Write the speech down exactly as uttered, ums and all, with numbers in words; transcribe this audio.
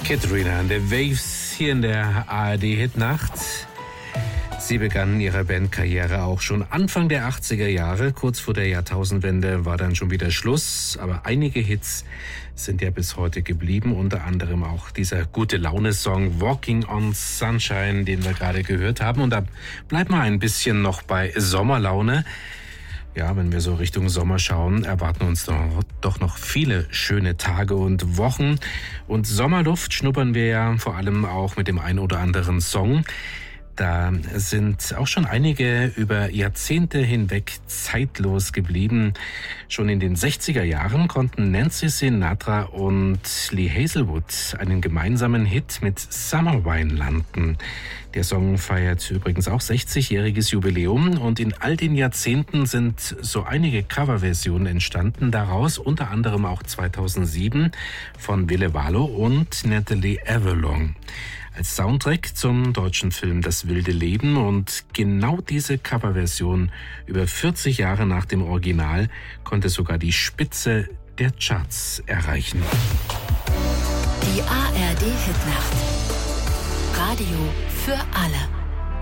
Katrina and the Waves hier in der A R D-Hitnacht. Sie begannen ihre Bandkarriere auch schon Anfang der achtziger Jahre. Kurz vor der Jahrtausendwende war dann schon wieder Schluss. Aber einige Hits sind ja bis heute geblieben. Unter anderem auch dieser Gute-Laune-Song Walking on Sunshine, den wir gerade gehört haben. Und da bleiben wir ein bisschen noch bei Sommerlaune. Ja, wenn wir so Richtung Sommer schauen, erwarten uns doch, doch noch viele schöne Tage und Wochen. Und Sommerluft schnuppern wir ja vor allem auch mit dem ein oder anderen Song. Da sind auch schon einige über Jahrzehnte hinweg zeitlos geblieben. Schon in den sechziger Jahren konnten Nancy Sinatra und Lee Hazelwood einen gemeinsamen Hit mit Summer Wine landen. Der Song feiert übrigens auch sechzigjähriges Jubiläum und in all den Jahrzehnten sind so einige Coverversionen entstanden, daraus unter anderem auch zweitausendsieben von Ville Valo und Natalie Avalon. Als Soundtrack zum deutschen Film Das wilde Leben, und genau diese Coverversion über vierzig Jahre nach dem Original konnte sogar die Spitze der Charts erreichen. Die A R D-Hitnacht. Radio für alle.